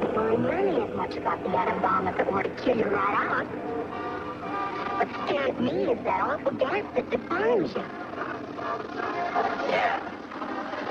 didn't worry nearly as much about the atom bomb if it were to kill you right out. What scares me is that awful gas that defines you. Yeah.